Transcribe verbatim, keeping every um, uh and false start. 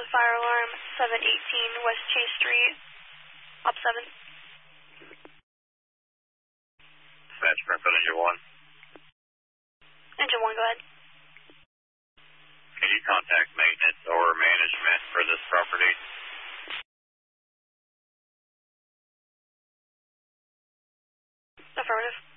fire alarm seven eighteen West Chase Street, up seven. Dispatch, Springfield Engine one. Engine one, go ahead. Can you contact maintenance or management for this property? Affirmative.